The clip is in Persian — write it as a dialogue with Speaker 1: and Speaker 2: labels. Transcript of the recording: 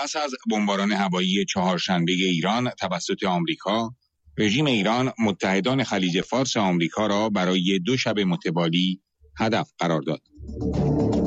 Speaker 1: پس از بمباران هوایی چهارشنبه ایران توسط آمریکا، رژیم ایران متحدان خلیج فارس آمریکا را برای 2 شب متوالی هدف قرار داد.